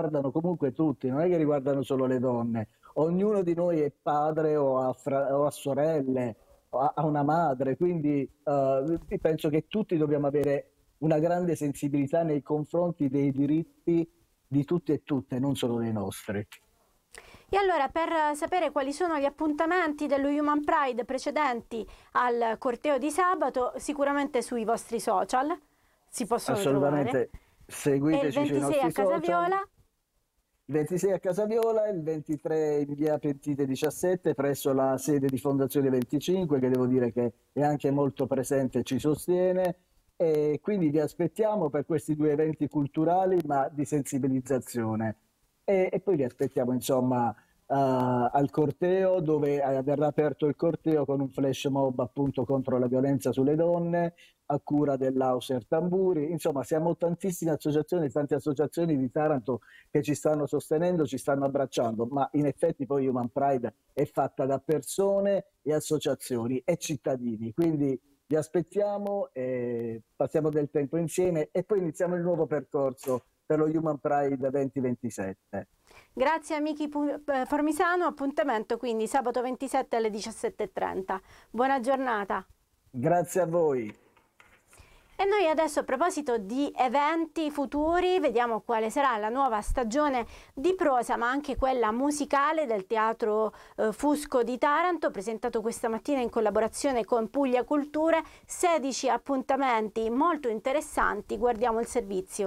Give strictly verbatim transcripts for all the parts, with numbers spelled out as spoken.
riguardano comunque tutti, non è che riguardano solo le donne. Ognuno di noi è padre o ha, fra- o ha sorelle, o ha, ha una madre, quindi eh, penso che tutti dobbiamo avere una grande sensibilità nei confronti dei diritti di tutti e tutte, non solo dei nostri. E allora, per sapere quali sono gli appuntamenti dello Human Pride precedenti al corteo di sabato, sicuramente sui vostri social si possono Assolutamente, trovare. seguiteci E il sui ventisei nostri a Casa social. Viola. Il ventisei a Casa Viola, il ventitré in via Pentite diciassette presso la sede di Fondazione venticinque, che devo dire che è anche molto presente e ci sostiene. E quindi vi aspettiamo per questi due eventi culturali, ma di sensibilizzazione. E, e poi vi aspettiamo, insomma, uh, al corteo, dove uh, verrà aperto il corteo con un flash mob appunto contro la violenza sulle donne, a cura dell'Auser Tamburi. Insomma, siamo tantissime associazioni, tante associazioni di Taranto che ci stanno sostenendo, ci stanno abbracciando, ma in effetti poi Human Pride è fatta da persone e associazioni e cittadini, quindi vi aspettiamo, e passiamo del tempo insieme e poi iniziamo il nuovo percorso per lo Human Pride duemilaventisette. Grazie amici Formisano, appuntamento quindi sabato ventisette alle diciassette e trenta. Buona giornata. Grazie a voi. E noi adesso, a proposito di eventi futuri, vediamo quale sarà la nuova stagione di prosa, ma anche quella musicale del Teatro eh, Fusco di Taranto, presentato questa mattina in collaborazione con Puglia Culture. sedici appuntamenti molto interessanti, guardiamo il servizio.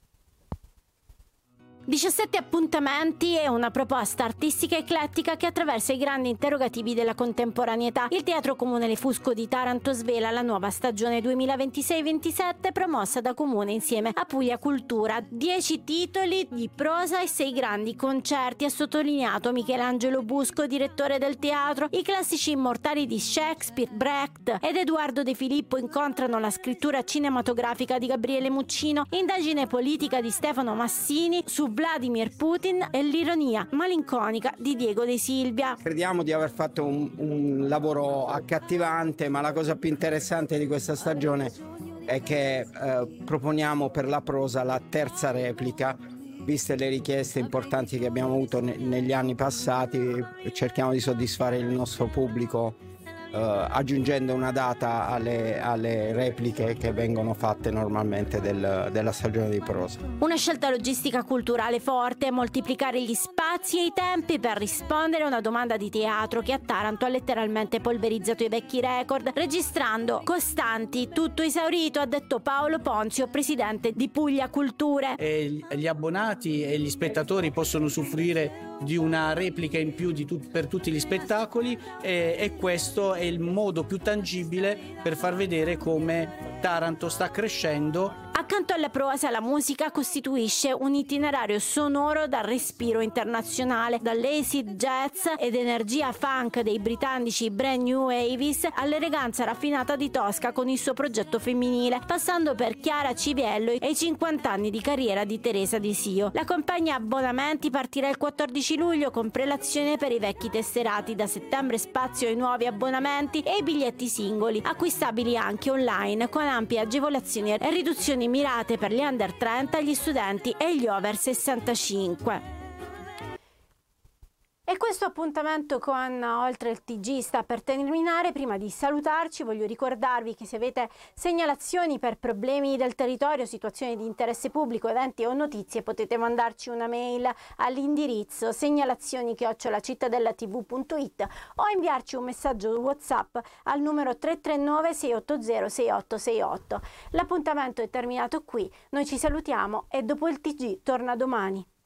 diciassette appuntamenti è una proposta artistica eclettica che attraversa i grandi interrogativi della contemporaneità. Il Teatro Comunale Fusco di Taranto svela la nuova stagione duemilaventisei ventisette promossa da Comune insieme a Puglia Cultura. Dieci titoli di prosa e sei grandi concerti, ha sottolineato Michelangelo Busco, direttore del teatro. I classici immortali di Shakespeare, Brecht ed Edoardo De Filippo incontrano la scrittura cinematografica di Gabriele Muccino, indagine politica di Stefano Massini su Vladimir Putin e l'ironia malinconica di Diego De Silvia. Crediamo di aver fatto un, un lavoro accattivante, ma la cosa più interessante di questa stagione è che eh, proponiamo per la prosa la terza replica. Viste le richieste importanti che abbiamo avuto ne, negli anni passati, cerchiamo di soddisfare il nostro pubblico Uh, aggiungendo una data alle, alle repliche che vengono fatte normalmente del, della stagione di prosa. Una scelta logistica culturale forte, moltiplicare gli spazi e i tempi per rispondere a una domanda di teatro che a Taranto ha letteralmente polverizzato i vecchi record, registrando costanti, tutto esaurito, ha detto Paolo Ponzio, presidente di Puglia Culture. E gli abbonati e gli spettatori possono usufruire di una replica in più di tut- per tutti gli spettacoli e, e questo è il modo più tangibile per far vedere come Taranto sta crescendo. Accanto alla prosa, la musica costituisce un itinerario sonoro dal respiro internazionale, dall'acid jazz ed energia funk dei britannici Brand New Avis all'eleganza raffinata di Tosca con il suo progetto femminile, passando per Chiara Civiello e i cinquanta anni di carriera di Teresa Di Sio. La compagnia abbonamenti partirà il quattordici luglio con prelazione per i vecchi tesserati, da settembre spazio ai nuovi abbonamenti e ai biglietti singoli, acquistabili anche online con ampie agevolazioni e riduzioni mirate per gli under trenta, gli studenti e gli over sessantacinque. E questo appuntamento con Oltre il T G sta per terminare. Prima di salutarci voglio ricordarvi che se avete segnalazioni per problemi del territorio, situazioni di interesse pubblico, eventi o notizie, potete mandarci una mail all'indirizzo segnalazioni chiocciola cittadellatv punto it o inviarci un messaggio WhatsApp al numero tre tre nove sei otto zero sei otto sei otto. L'appuntamento è terminato qui, noi ci salutiamo e Dopo il T G torna domani.